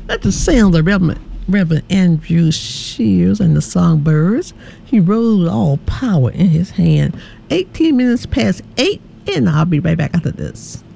At the sound of Reverend Andrew Shears and the Songbirds, he rode with all power in his hand. 18 minutes past 8, and I'll be right back after this.